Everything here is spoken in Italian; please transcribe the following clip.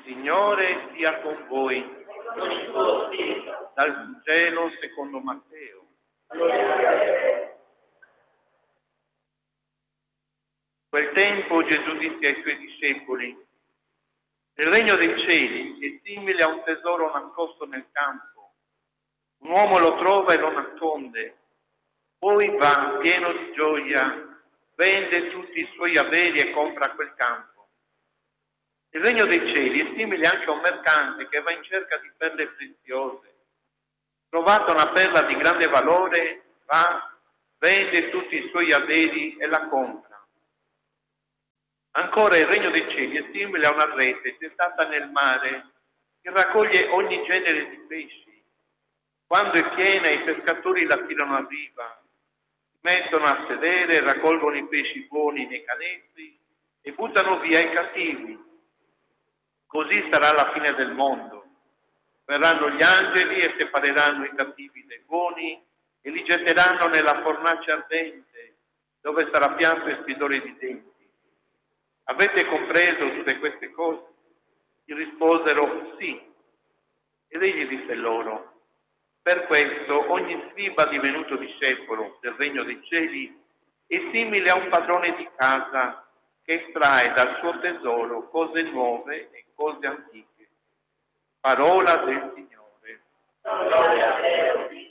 Signore sia con voi. Dal Vangelo secondo Matteo. Quel tempo Gesù disse ai suoi discepoli: il regno dei cieli è simile a un tesoro nascosto nel campo. Un uomo lo trova e lo nasconde, poi va pieno di gioia, vende tutti i suoi averi e compra quel campo. Il regno dei cieli è simile anche a un mercante che va in cerca di perle preziose. Trovata una perla di grande valore, va, vende tutti i suoi averi e la compra. Ancora il regno dei cieli è simile a una rete gettata nel mare che raccoglie ogni genere di pesci. Quando è piena i pescatori la tirano a riva, mettono a sedere, raccolgono i pesci buoni nei canetti e buttano via i cattivi. Così sarà la fine del mondo. Verranno gli angeli e separeranno i cattivi dai buoni e li getteranno nella fornace ardente, dove sarà pianto e spidore di denti. Avete compreso tutte queste cose? Gli risposero sì. Ed egli disse loro: per questo ogni scriba divenuto discepolo del regno dei cieli è simile a un padrone di casa che estrae dal suo tesoro cose nuove e cose antiche. Parola del Signore.